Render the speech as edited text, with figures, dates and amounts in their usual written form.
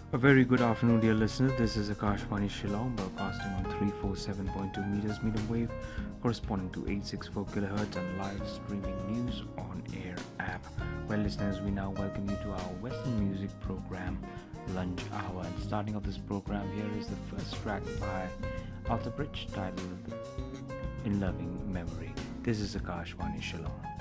A very good afternoon, dear listeners. This is Akashvani Shillong, broadcasting on 347.2 meters medium wave, corresponding to 864 kilohertz, and live streaming news on air app. Well, listeners, we now welcome you to our Western music program, Lunch Hour. And starting off this program, here is the first track by Alter Bridge titled In Loving Memory. This is Akashvani Shillong.